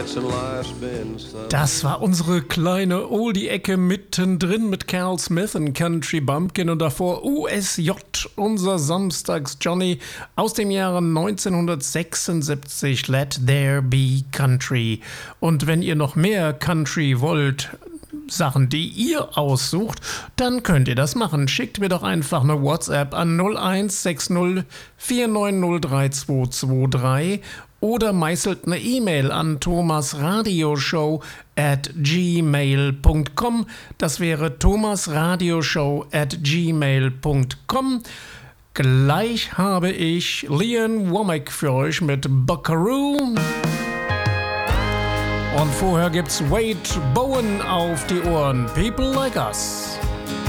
Das war unsere kleine Oldie-Ecke mittendrin mit Cal Smith und Country Bumpkin und davor USJ, unser Samstags-Johnny aus dem Jahre 1976, Let There Be Country. Und wenn ihr noch mehr Country wollt, Sachen, die ihr aussucht, dann könnt ihr das machen. Schickt mir doch einfach eine WhatsApp an 0160 4903223 oder meißelt eine E-Mail an thomasradioshow@gmail.com. Das wäre thomasradioshow@gmail.com. Gleich habe ich Leon Womack für euch mit Buckaroo. Und vorher gibt's Wade Bowen auf die Ohren. People Like Us.